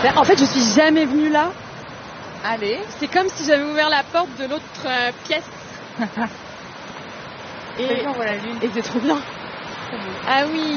En fait, je suis jamais venue là. Allez. C'est comme si j'avais ouvert la porte de l'autre pièce. Et on voit la lune. Et c'est trop bien. Ah oui.